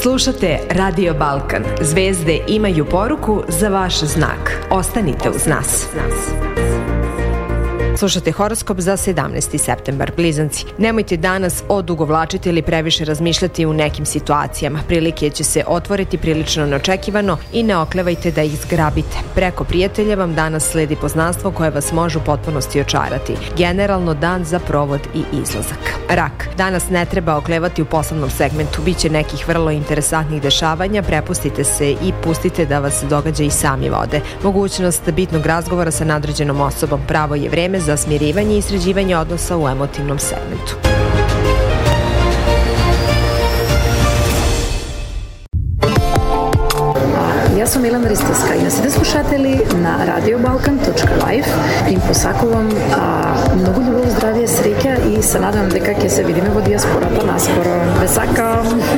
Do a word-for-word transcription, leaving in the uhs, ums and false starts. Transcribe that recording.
Slušate Radio Balkan. Zvezde imaju poruku za vaš znak. Ostanite uz nas. Slušate horoskop za sedamnaesti septembar. Blizanci, nemojte danas odugovlačiti ili previše razmišljati u nekim situacijama. Prilike će se otvoriti prilično neočekivano i ne oklevajte da ih zgrabite. Preko prijatelja vam danas sledi poznanstvo koje vas može u potpunosti očarati. Generalno dan za provod i izlazak. Rak, danas ne treba oklevati u poslovnom segmentu. Biće nekih vrlo interesantnih dešavanja, prepustite se i pustite da vas događaji sami vode. Mogućnost bitnog razgovora sa nadređenom osobom. Pravo je vreme za smirivanje i sređivanje odnosa u emotivnom segmentu. Jaz sem Milena Risteska in naslednji slušatelji na radio balkan точка live in posakувам mnogo ljubov, zdravje, sreća i se nadam da kako se vidimo v diaspora pa naskoro. Besaka!